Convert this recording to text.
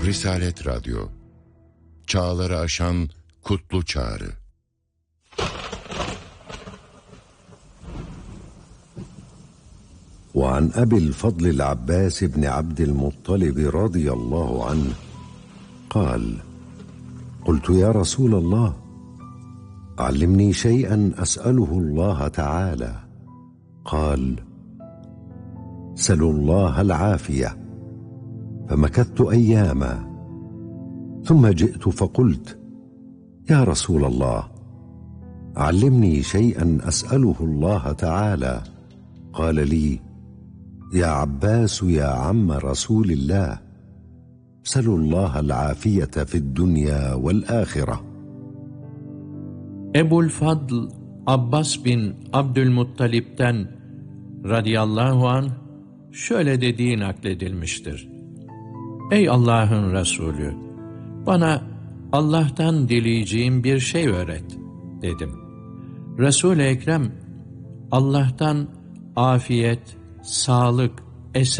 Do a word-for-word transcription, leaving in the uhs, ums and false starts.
Risalet Radyo, çağları aşan kutlu çağrı. وعن أبي الفضل العباس بن عبد المطلب رضي الله عنه قال: قلت يا رسول الله، علمني شيئا أسأله الله تعالى. قال: سلوا الله العافية. فمكثت أياما، ثم جئت فقلت: يا رسول الله، علمني شيئا أسأله الله تعالى. قال لي: يا عباس يا عم رسول الله، سلوا الله العافية في الدنيا والآخرة. Ebu'l-Fadl Abbas bin Abdülmuttalip'ten radıyallahu anh şöyle dediği nakledilmiştir. Ey Allah'ın Resulü, bana Allah'tan dileyeceğim bir şey öğret dedim. Resul-i Ekrem Allah'tan afiyet, sağlık, esenlik